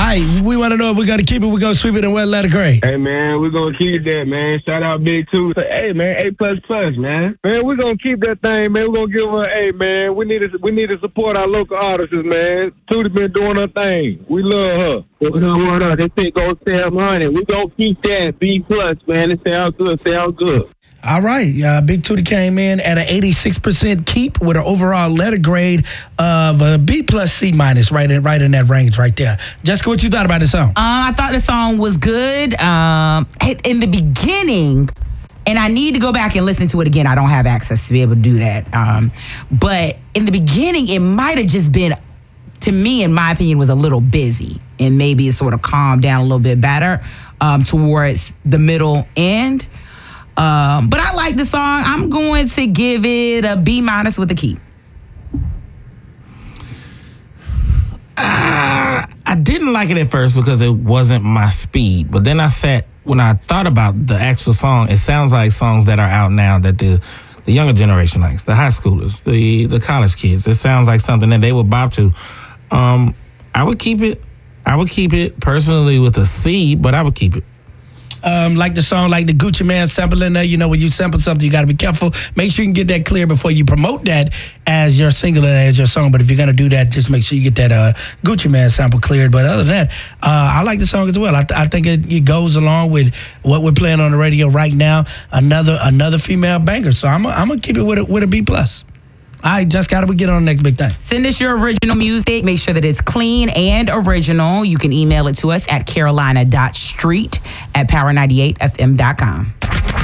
right, we want to know if we're going to keep it, we're going to sweep it, and what letter grade? Hey, man, we're going to keep that, man. Shout out Big Two. Hey, man, A++, man. Man, we're going to keep that thing, man. We're going to give her an A, man. We need to support our local artists, man. Tootie been doing her thing. We love her. What up? They say go sell money. We're going to keep that B+, man. It sounds good. All right, Big Tootie came in at an 86% keep with an overall letter grade of a B+ C-, right in that range right there. Jessica, what you thought about the song? I thought the song was good. In the beginning, and I need to go back and listen to it again. I don't have access to be able to do that. But in the beginning, it might have just been, to me, in my opinion, was a little busy. And maybe it sort of calmed down a little bit better towards the middle end. But I like the song. I'm going to give it a B- with a keep. I didn't like it at first because it wasn't my speed. But then when I thought about the actual song, it sounds like songs that are out now that the younger generation likes, the high schoolers, the college kids. It sounds like something that they would bop to. I would keep it personally with a C, but I would keep it. Like the song, like the Gucci Mane sample in there. You know, when you sample something, you got to be careful. Make sure you can get that clear before you promote that as your single and as your song. But if you're going to do that, just make sure you get that Gucci Mane sample cleared. But other than that, I like the song as well. I think it goes along with what we're playing on the radio right now. Another female banger. So I'm going to keep it with a B+. All right, Jessica, we get on the next big thing. Send us your original music. Make sure that it's clean and original. You can email it to us at carolina.street@power98fm.com.